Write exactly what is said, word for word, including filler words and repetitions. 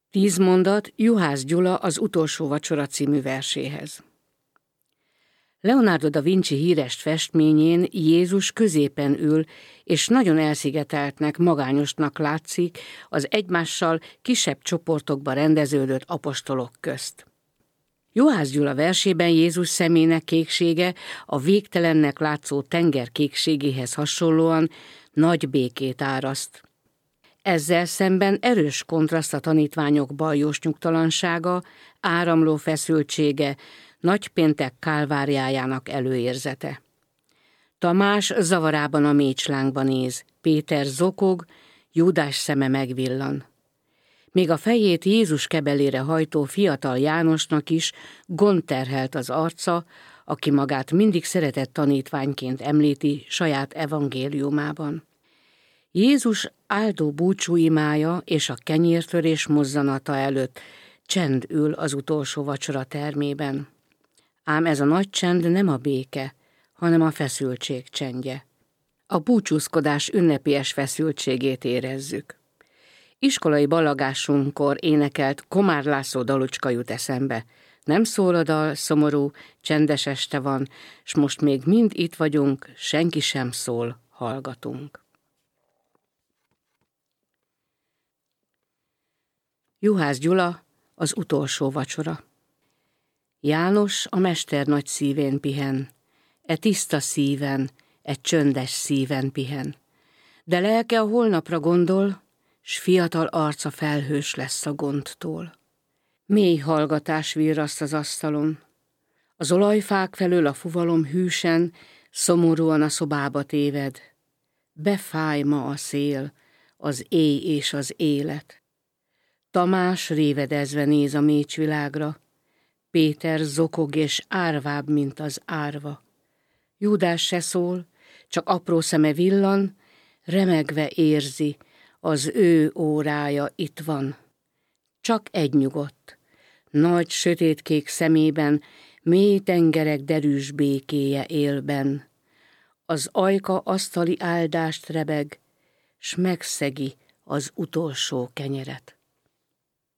Tíz mondat Juhász Gyula Az utolsó vacsora című verséhez. Leonardo da Vinci híres festményén Jézus középen ül, és nagyon elszigeteltnek, magányosnak látszik az egymással kisebb csoportokba rendeződött apostolok közt. Juhász Gyula versében Jézus szemének kéksége a végtelennek látszó tenger kékségéhez hasonlóan nagy békét áraszt. Ezzel szemben erős kontraszt a tanítványok baljós nyugtalansága, áramló feszültsége, nagypéntek kálváriájának előérzete. Tamás zavarában a mécslángba néz, Péter zokog, Júdás szeme megvillan. Még a fejét Jézus kebelére hajtó fiatal Jánosnak is gond terhelt az arca, aki magát mindig szeretett tanítványként említi saját evangéliumában. Jézus áldó búcsúimája és a kenyértörés mozzanata előtt csend ül az utolsó vacsora termében. Ám ez a nagy csend nem a béke, hanem a feszültség csendje. A búcsúzkodás ünnepélyes feszültségét érezzük. Iskolai ballagásunkkor énekelt Komár László dalucska jut eszembe. Nem szól a dal, szomorú, csendes este van, s most még mind itt vagyunk, senki sem szól, hallgatunk. Juhász Gyula Az utolsó vacsora. János a mester nagy szívén pihen, e tiszta szíven, e csöndes szíven pihen. De lelke a holnapra gondol, s fiatal arca felhős lesz a gondtól. Mély hallgatás virraszt az asztalon. Az olajfák felől a fuvalom hűsen, szomorúan a szobába téved. Befáj ma a szél, az éj és az élet. Tamás révedezve néz a mécsvilágra, Péter zokog és árvább, mint az árva. Júdás se szól, csak apró szeme villan, remegve érzi, az ő órája itt van. Csak egy nyugodt, nagy sötétkék szemében, mély tengerek derűs békéje élben. Az ajka asztali áldást rebeg, s megszegi az utolsó kenyeret.